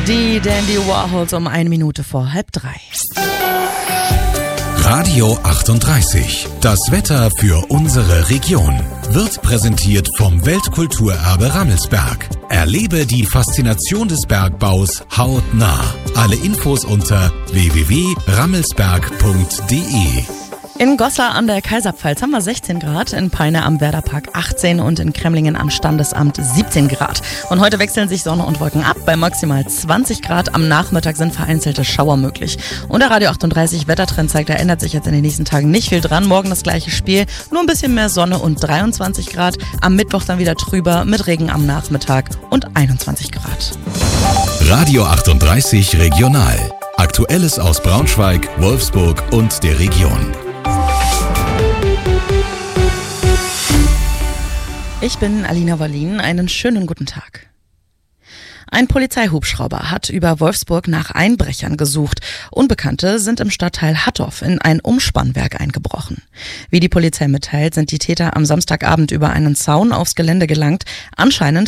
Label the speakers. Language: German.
Speaker 1: Die Dandy Warhols um 1 Minute vor 2:30.
Speaker 2: Radio 38. Das Wetter für unsere Region wird präsentiert vom Weltkulturerbe Rammelsberg. Erlebe die Faszination des Bergbaus hautnah. Alle Infos unter www.rammelsberg.de.
Speaker 1: In Goslar an der Kaiserpfalz haben wir 16 Grad, in Peine am Werderpark 18 und in Kremlingen am Standesamt 17 Grad. Und heute wechseln sich Sonne und Wolken ab bei maximal 20 Grad. Am Nachmittag sind vereinzelte Schauer möglich. Und der Radio 38 Wettertrend zeigt, da ändert sich jetzt in den nächsten Tagen nicht viel dran. Morgen das gleiche Spiel, nur ein bisschen mehr Sonne und 23 Grad. Am Mittwoch dann wieder trüber mit Regen am Nachmittag und 21 Grad.
Speaker 2: Radio 38 Regional. Aktuelles aus Braunschweig, Wolfsburg und der Region.
Speaker 1: Ich bin Alina Wallin, einen schönen guten Tag. Ein Polizeihubschrauber hat über Wolfsburg nach Einbrechern gesucht. Unbekannte sind im Stadtteil Hattorf in ein Umspannwerk eingebrochen. Wie die Polizei mitteilt, sind die Täter am Samstagabend über einen Zaun aufs Gelände gelangt. Anscheinend